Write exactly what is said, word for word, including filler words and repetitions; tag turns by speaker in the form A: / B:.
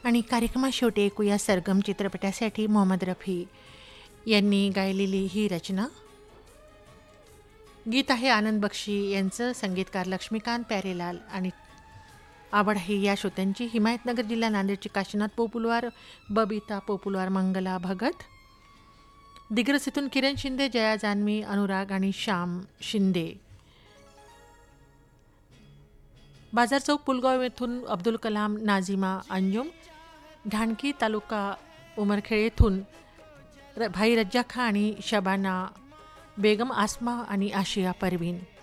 A: आणि कार्यक्रमात शेवटी ऐकूया सरगम चित्रपटासाठी मोहम्मद रफी यांनी गायलेली ही रचना. गीत आहे आनंद बक्षी यांचं, संगीतकार लक्ष्मीकांत प्यारेलाल. आणि आवड आहे या श्रोत्यांची हिमायतनगर जिल्हा नांदेडची काशीनाथ पोपुलवार, बबिता पोपुलवार, मंगला भगत. दिग्रस इथून किरण शिंदे, जया जान्हवी, अनुराग आणि श्याम शिंदे. बाजार चौक पुलगाव येथून अब्दुल कलाम, नाझिमा, अंजुम. ढाणकी तालुका उमरखेड येथून र भाई रज्जा खा आणि शबाना बेगम, आसमा आणि आशिया परवीन.